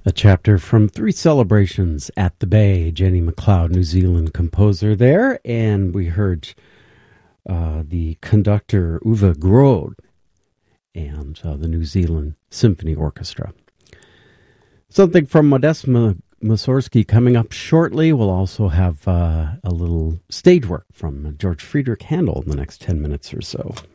A chapter from Three Celebrations at the Bay, Jenny MacLeod, New Zealand composer there, and we heard the conductor Uwe Groth and the New Zealand Symphony Orchestra. Something from Modest Mussorgsky coming up shortly. We'll also have a little stage work from George Friedrich Handel in the next 10 minutes or so.